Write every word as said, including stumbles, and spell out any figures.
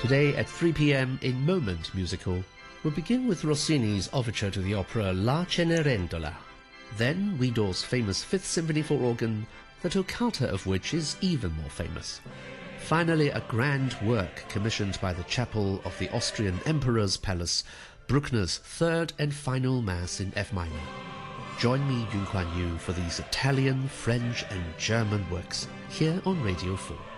Today at three p m in Moment Musical, we'll begin with Rossini's overture to the opera La Cenerentola, then Widor's famous Fifth Symphony for organ, the toccata of which is even more famous. Finally, a grand work commissioned by the chapel of the Austrian Emperor's Palace, Bruckner's third and final Mass in F minor. Join me, Yun Kuan Yu, for these Italian, French and German works here on Radio four.